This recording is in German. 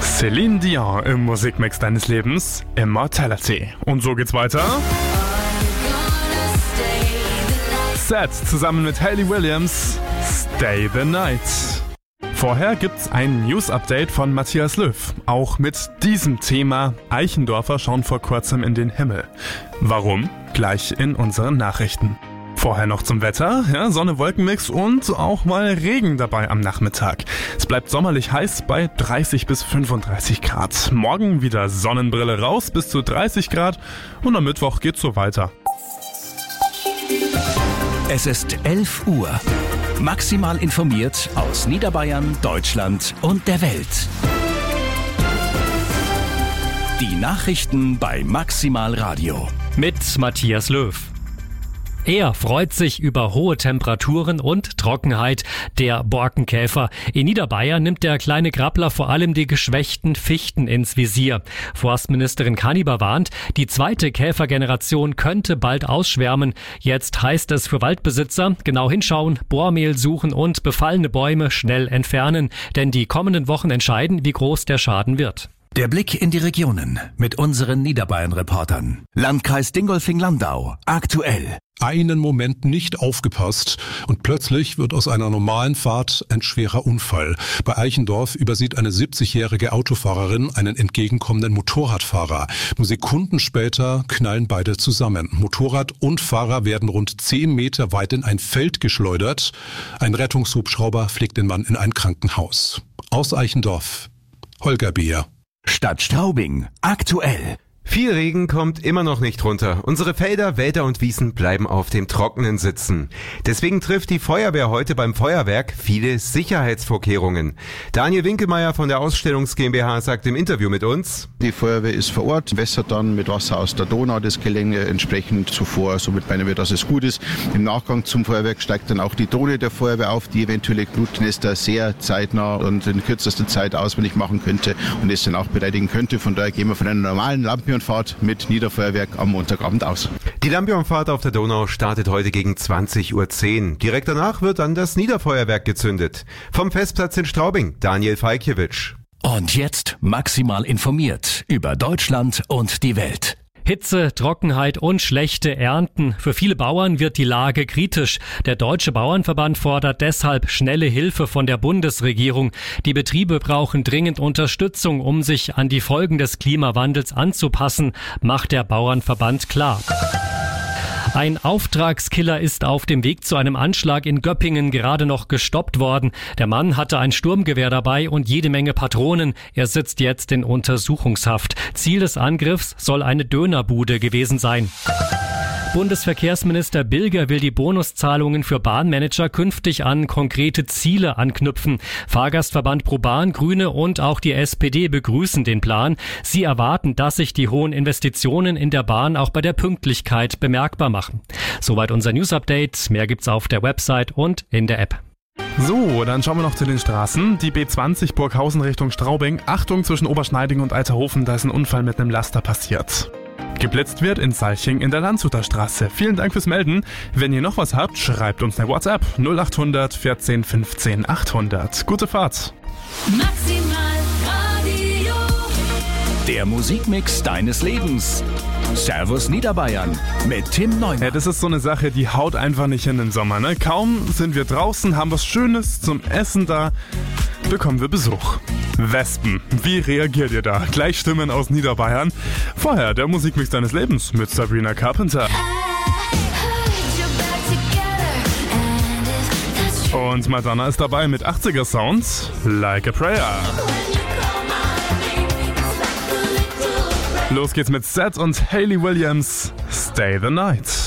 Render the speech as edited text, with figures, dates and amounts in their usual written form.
Celine Dion im Musikmix deines Lebens, Immortality. Und so geht's weiter. Set zusammen mit Hayley Williams, Stay the Night. Vorher gibt's ein News-Update von Matthias Löw. Auch mit diesem Thema. Eichendorfer schauen vor kurzem in den Himmel. Warum? Gleich in unseren Nachrichten. Vorher noch zum Wetter, Sonne-Wolken-Mix und auch mal Regen dabei am Nachmittag. Es bleibt sommerlich heiß bei 30 bis 35 Grad. Morgen wieder Sonnenbrille raus bis zu 30 Grad und am Mittwoch geht's so weiter. Es ist 11 Uhr. Maximal informiert aus Niederbayern, Deutschland und der Welt. Die Nachrichten bei Maximal Radio. Mit Matthias Löw. Er freut sich über hohe Temperaturen und Trockenheit, der Borkenkäfer. In Niederbayern nimmt der kleine Grappler vor allem die geschwächten Fichten ins Visier. Forstministerin Kaniber warnt, die zweite Käfergeneration könnte bald ausschwärmen. Jetzt heißt es für Waldbesitzer, genau hinschauen, Bohrmehl suchen und befallene Bäume schnell entfernen. Denn die kommenden Wochen entscheiden, wie groß der Schaden wird. Der Blick in die Regionen mit unseren Niederbayern-Reportern. Landkreis Dingolfing-Landau. Aktuell. Einen Moment nicht aufgepasst und plötzlich wird aus einer normalen Fahrt ein schwerer Unfall. Bei Eichendorf übersieht eine 70-jährige Autofahrerin einen entgegenkommenden Motorradfahrer. Nur Sekunden später knallen beide zusammen. Motorrad und Fahrer werden rund 10 Meter weit in ein Feld geschleudert. Ein Rettungshubschrauber fliegt den Mann in ein Krankenhaus. Aus Eichendorf, Holger Beer. Stadt Straubing. Aktuell. Viel Regen kommt immer noch nicht runter. Unsere Felder, Wälder und Wiesen bleiben auf dem Trockenen sitzen. Deswegen trifft die Feuerwehr heute beim Feuerwerk viele Sicherheitsvorkehrungen. Daniel Winkelmeier von der Ausstellungs GmbH sagt im Interview mit uns: Die Feuerwehr ist vor Ort, wässert dann mit Wasser aus der Donau das Gelände entsprechend zuvor. Somit meinen wir, dass es gut ist. Im Nachgang zum Feuerwerk steigt dann auch die Drohne der Feuerwehr auf, die eventuelle Glutnester sehr zeitnah und in kürzester Zeit auswendig machen könnte und es dann auch bereitigen könnte. Von daher gehen wir von einer normalen Lampenfahrt mit Niederfeuerwerk am Montagabend aus. Die Lampion-Fahrt auf der Donau startet heute gegen 20:10 Uhr. Direkt danach wird dann das Niederfeuerwerk gezündet. Vom Festplatz in Straubing, Daniel Falkiewicz. Und jetzt maximal informiert über Deutschland und die Welt. Hitze, Trockenheit und schlechte Ernten. Für viele Bauern wird die Lage kritisch. Der Deutsche Bauernverband fordert deshalb schnelle Hilfe von der Bundesregierung. Die Betriebe brauchen dringend Unterstützung, um sich an die Folgen des Klimawandels anzupassen, macht der Bauernverband klar. Ein Auftragskiller ist auf dem Weg zu einem Anschlag in Göppingen gerade noch gestoppt worden. Der Mann hatte ein Sturmgewehr dabei und jede Menge Patronen. Er sitzt jetzt in Untersuchungshaft. Ziel des Angriffs soll eine Dönerbude gewesen sein. Bundesverkehrsminister Bilger will die Bonuszahlungen für Bahnmanager künftig an konkrete Ziele anknüpfen. Fahrgastverband ProBahn, Grüne und auch die SPD begrüßen den Plan. Sie erwarten, dass sich die hohen Investitionen in der Bahn auch bei der Pünktlichkeit bemerkbar machen. Soweit unser News-Update. Mehr gibt's auf der Website und in der App. So, dann schauen wir noch zu den Straßen. Die B20 Burghausen Richtung Straubing. Achtung, zwischen Oberschneiding und Alterhofen, da ist ein Unfall mit einem Laster passiert. Geblitzt wird in Salching in der Landshuter Straße. Vielen Dank fürs Melden. Wenn ihr noch was habt, schreibt uns eine WhatsApp 0800 14 15 800. Gute Fahrt. Maximal Radio. Der Musikmix deines Lebens. Servus Niederbayern mit Tim Neumann. Ja, das ist so eine Sache, die haut einfach nicht hin im Sommer, ne? Kaum sind wir draußen, haben was Schönes zum Essen da, bekommen wir Besuch. Wespen, wie reagiert ihr da? Gleich Stimmen aus Niederbayern. Vorher der Musikmix deines Lebens mit Sabrina Carpenter. Und Madonna ist dabei mit 80er Sounds, Like a Prayer. Los geht's mit Set und Hayley Williams, Stay the Night.